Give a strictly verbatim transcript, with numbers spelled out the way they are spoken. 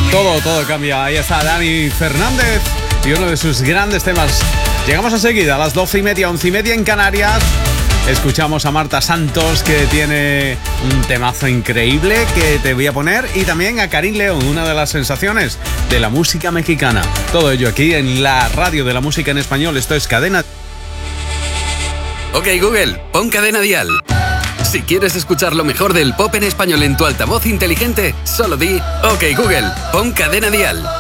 Todo, todo cambia. Ahí está Dani Fernández y uno de sus grandes temas. Llegamos enseguida a las doce y media, once y media en Canarias. Escuchamos a Marta Santos, que tiene un temazo increíble que te voy a poner, y también a Karim León, una de las sensaciones de la música mexicana. Todo ello aquí en la radio de la música en español. Esto es Cadena. Ok, Google, pon Cadena Dial. Si quieres escuchar lo mejor del pop en español en tu altavoz inteligente, solo di: Ok, Google, pon Cadena Dial.